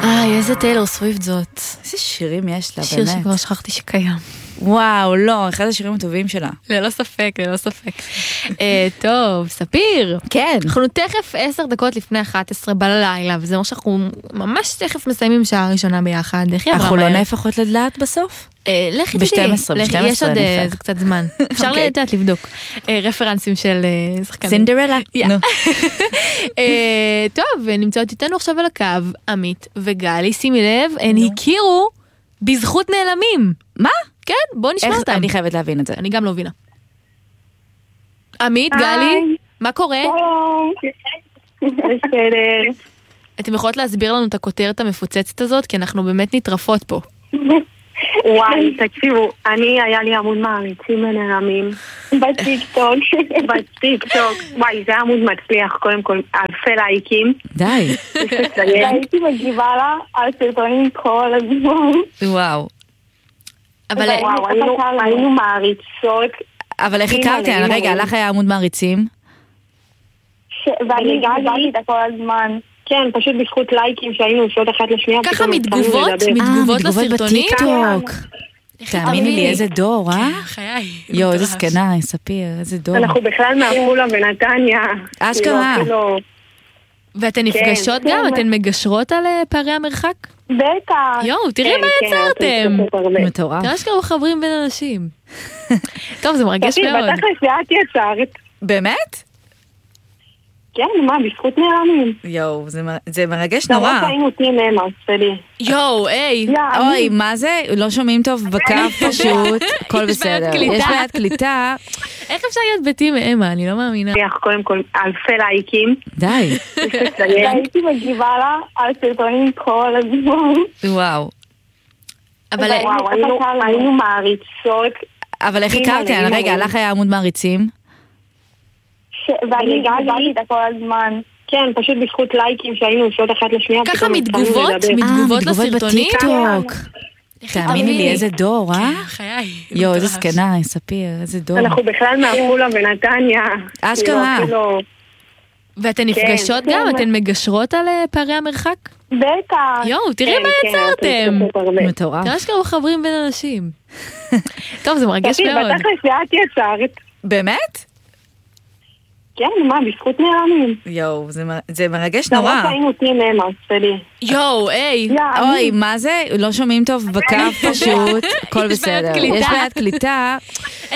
איזה טיילור סוויפט זאת. איזה שירים יש לה, שיר באמת. שכבר שכחתי שקיים. וואו, לא, אחד השירים הטובים שלה. ללא ספק, ללא ספק. טוב, ספיר. כן. אנחנו תכף 10 דקות לפני 11 בלילה, וזה אומר שאנחנו ממש תכף מסיימים שעה ראשונה ביחד. אנחנו לא נהפכות לדלת בסוף? לכי תדעי. ב-12 יש עוד קצת זמן. אפשר לדעת לבדוק. רפרנסים של שחקנים. סינדרלה? נו. טוב, נמצאות איתנו עכשיו על הקו, עמית וגלי, שימי לב, הן הכירו בזכות נעלמים. מה? כן, בוא נשמע אותם. אני חייבת להבין את זה. אני גם לא מבינה. עמית, גלי, מה קורה? בסדר. אתם יכולות להסביר לנו את הכותרת המפוצצת הזאת? כי אנחנו באמת נטרפות פה. וואי, תקשיבו, היה לי עמוד מעריצים ונעלמים בטיקטוק. וואי, זה עמוד מצליח, קודם כל, אלפי לייקים. די. הייתי מגיבה לה על סרטונים כל הזמן. וואו. אבל היינו מעריצות. אבל איך הכרתי? רגע, לך היה עמוד מעריצים? ואני גרתי את הכל הזמן. כן, פשוט בזכות לייקים שהיינו עושות אחת לשנייה. ככה מתגובות לסרטונים? בטיקטוק. תאמיני לי, איזה דור, אה? חיי. יו, איזה סקנה, ספיר, איזה דור. אנחנו בכלל מעפולה ונתניה. אשכרה. ואתן נפגשות גם? אתן מגשרות על פערי המרחק? בטח. יואו, תראי מה יצרתם. מטורף. תראה שכרה מחברים בין אנשים. טוב, זה מרגש מאוד. בטח לסיעת יצרת. באמת? כן, מה, בזכות נעלמים. יואו, זה מרגש נורא. למרות היינו טים אמה, ספדי. יואו, היי. אוי, מה זה? לא שומעים טוב בקו פשוט, הכל בסדר. יש בעיית קליטה. איך אפשר להיות בתים אמה? אני לא מאמינה. קודם כל, אלפי לייקים. די. הייתי מגיבה לה על סרטונים כל הזמן. וואו. אבל היינו מעריצות. אבל איך הכרתי? רגע, לך היה עמוד מעריצים? ואני גרתי את הכל הזמן. כן, פשוט בזכות לייקים שהיינו עושות אחת לשנייה. ככה מתגובות לסרטונים? בטיקטוק. תאמיני לי, איזה דור, אה? חיי. יו, איזה סקנה, ספיר, איזה דור. אנחנו בכלל מעפולה ונתניה. אשכרה. ואתן נפגשות גם? אתן מגשרות על פערי המרחק? בטח. יואו, תראי מה יצרתם. מטורף. תראה שכרה מחברים בין אנשים. טוב, זה מרגש מאוד. בטח לסיעת יצרת. באמת? כן, מה, בזכות נעלמים. יואו, זה מרגש נורא. למרות היינו טים אמה, ספדי. יואו, היי. אוי, מה זה? לא שומעים טוב בקו פשוט, הכל בסדר. יש בעיית קליטה.